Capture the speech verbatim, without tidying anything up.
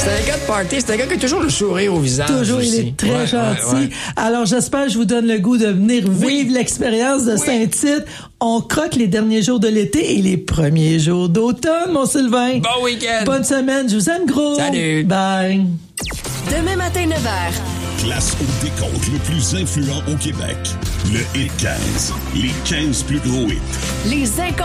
C'est un gars de party, c'est un gars qui a toujours le sourire au visage. Toujours, aussi. il est très Ouais, gentil. ouais, ouais. Alors, j'espère que je vous donne le goût de venir Oui. vivre l'expérience de Oui. Saint-Tite. On croque les derniers jours de l'été et les premiers jours d'automne, mon Sylvain. Bon week-end. Bonne semaine, je vous aime gros. Salut. Bye. Demain matin, neuf heures. Classe au décompte le plus influent au Québec. Le Hit quinze. Les quinze plus gros hits. Les